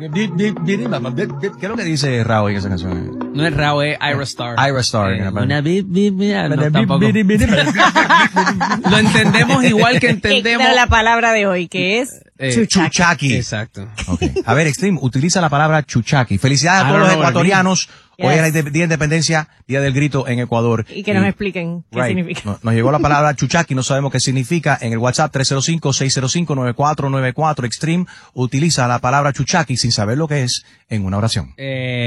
¿Qué es lo que dice Rao en esa canción? No es Rao, es Ira Star. Ira Star. No, tampoco. Lo entendemos igual que entendemos la palabra de hoy, que es chuchaqui. Exacto. Okay. A ver, Extreme, utiliza la palabra chuchaqui. Felicidades a todos los ecuatorianos. Hoy era el Día de Independencia, Día del Grito en Ecuador. Y que nos expliquen qué significa. Nos llegó la palabra chuchaqui, no sabemos qué significa. En el WhatsApp 305-605-9494, Extreme, utiliza la palabra chuchaqui sin saber lo que es en una oración.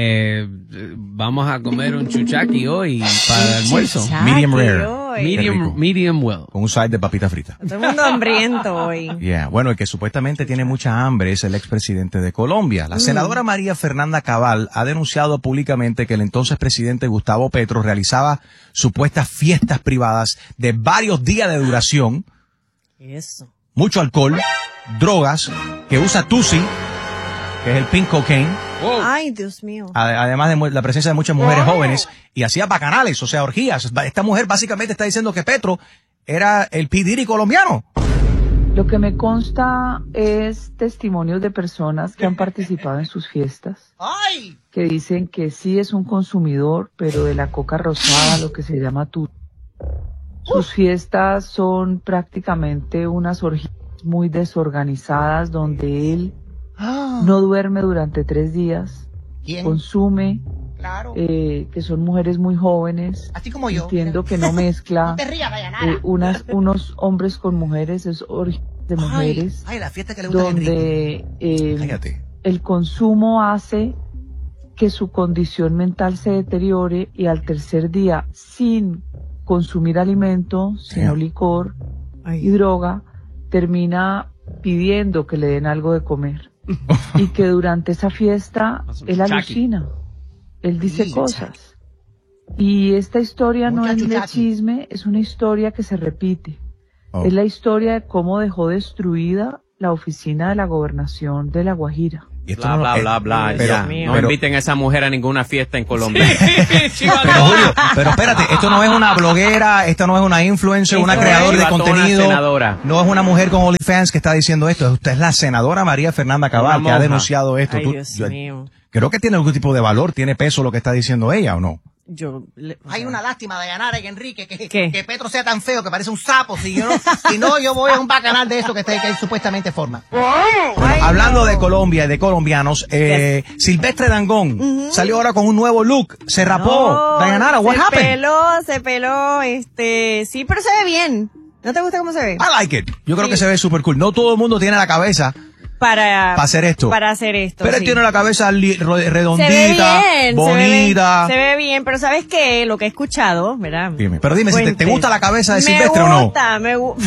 Vamos a comer un chuchaqui hoy para el almuerzo. Medium rare. Medium well. Con un side de papita frita. Todo el mundo hambriento hoy. Yeah. Bueno, el que supuestamente tiene mucha hambre es el expresidente de Colombia. La senadora María Fernanda Cabal ha denunciado públicamente que el entonces presidente Gustavo Petro realizaba supuestas fiestas privadas de varios días de duración. Eso. Mucho alcohol, drogas, que usa Tusi, que es el pink cocaine. Wow. Ay, Dios mío. Además de la presencia de muchas mujeres jóvenes, y hacía bacanales, o sea, orgías. Esta mujer básicamente está diciendo que Petro era el P. Diddy colombiano. Lo que me consta es testimonios de personas que han participado en sus fiestas, que dicen que sí es un consumidor, pero de la coca rosada, lo que se llama tu. Sus fiestas son prácticamente unas orgías muy desorganizadas, donde él no duerme durante 3 días, consume, que son mujeres muy jóvenes. Así como yo. Entiendo que no mezcla No te rías, Dayanara. unos hombres con mujeres, es orgía de mujeres, la fiesta que le gusta donde el consumo hace que su condición mental se deteriore y al tercer día, sin consumir alimento, sino licor y droga, termina pidiendo que le den algo de comer. Y que durante esa fiesta él alucina, él dice cosas. Y esta historia no es de chisme, es una historia que se repite. Es la historia de cómo dejó destruida la oficina de la gobernación de La Guajira. Y esto bla. No inviten a esa mujer a ninguna fiesta en Colombia. Pero espérate, esto no es una bloguera, esta no es una influencer, una creadora de contenido. No es una mujer con OnlyFans que está diciendo esto. Usted es la senadora María Fernanda Cabal que ha denunciado esto. Dios mío. Creo que tiene algún tipo de valor, tiene peso lo que está diciendo ella, ¿o no? Hay una lástima, Dayanara y Enrique, que Petro sea tan feo que parece un sapo. Si no, yo voy a un bacanal de eso que él supuestamente forma. Bueno, hablando de Colombia y de colombianos, Silvestre Dangond salió ahora con un nuevo look, se rapó. Dayanara, what happened? Se peló, sí, pero se ve bien. ¿No te gusta cómo se ve? I like it. Yo creo que se ve super cool. No todo el mundo tiene la cabeza para hacer esto. Pero él tiene la cabeza redondita, bonita. Se ve bien, pero ¿sabes qué? Lo que he escuchado, ¿verdad? Dime. Pero dime, si te gusta la cabeza de Silvestre o no. Me gusta.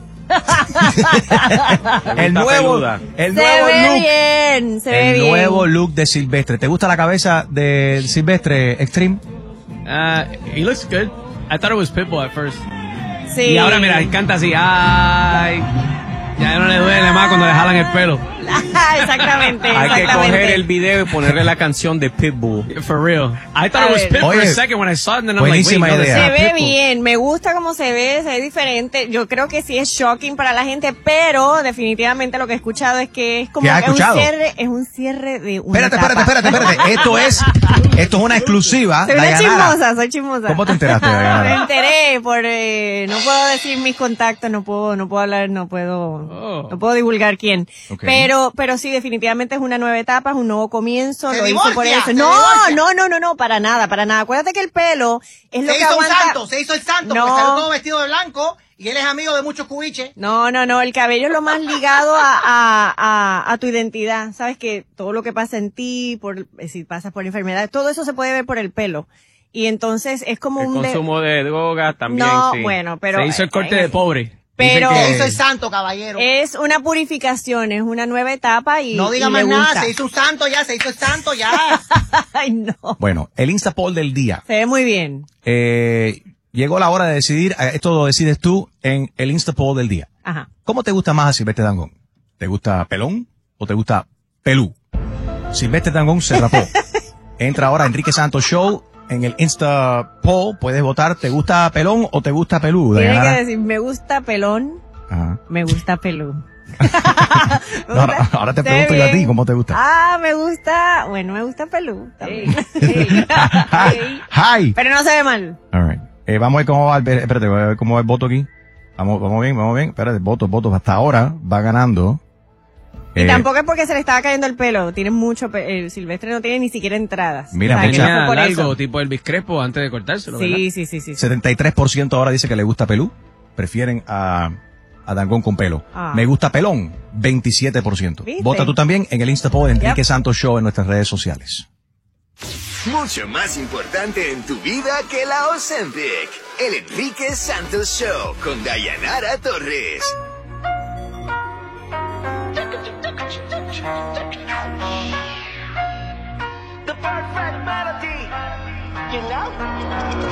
El nuevo look. Se ve bien. Nuevo look de Silvestre. ¿Te gusta la cabeza de Silvestre Extreme? He looks good. I thought it was Pitbull at first. Sí. Y ahora mira, canta así. Ay. Ya no le duele más cuando le jalan el pelo. Exactamente. Hay que coger el video y ponerle la canción de Pitbull. For real. I thought it was Pitbull for a second when I saw it, and then I'm like, wait, no, se ve bien, me gusta cómo se ve diferente. Yo creo que sí es shocking para la gente, pero definitivamente lo que he escuchado es que es como un cierre de una etapa. Espérate. Esto es una exclusiva. Soy chismosa. ¿Cómo te enteraste, Dayanara? Me enteré no puedo decir mis contactos, no puedo hablar, no puedo divulgar quién. Okay. Pero sí, definitivamente es una nueva etapa, es un nuevo comienzo, lo hizo por eso. No, para nada. Acuérdate que el pelo es lo que aguanta. Se hizo el santo, porque salió todo vestido de blanco y él es amigo de muchos cubiches. No, el cabello es lo más ligado a tu identidad. Sabes que todo lo que pasa en ti, si pasas por enfermedades, todo eso se puede ver por el pelo. Y entonces es como el consumo de drogas también, no, bueno, pero se hizo el corte de pobre. Pero se hizo el santo, caballero. Es una purificación, es una nueva etapa y no diga más nada, se hizo el santo ya. Ay, no. Bueno, el Instapoll del día. Se ve muy bien. Llegó la hora de decidir, esto lo decides tú en el Instapoll del día. Ajá. ¿Cómo te gusta más a Silvestre Dangond? ¿Te gusta pelón o te gusta pelú? Silvestre Dangond se rapó. Entra ahora Enrique Santos Show. En el Insta Poll puedes votar, ¿te gusta pelón o te gusta pelú? Tiene que decir, me gusta pelón, Ajá. me gusta pelú. Ahora te pregunto yo a ti, ¿cómo te gusta? Me gusta pelú también. Hi. Pero no se ve mal. All right. Vamos a ver cómo va espérate, voy a ver cómo va el voto aquí. Vamos bien. Espérate, voto. Hasta ahora va ganando. Y tampoco es porque se le estaba cayendo el pelo. Tiene mucho el Silvestre no tiene ni siquiera entradas. Mira, algo tipo Elvis Crespo antes de cortárselo, ¿verdad? Sí. 73% ahora dice que le gusta pelú. Prefieren a Dangond con pelo. Me gusta pelón, 27%. ¿Viste? Vota tú también en el Instapoll Enrique Santos Show en nuestras redes sociales. Mucho más importante en tu vida que la Ozempic. El Enrique Santos Show con Dayanara Torres. The perfect melody, you know?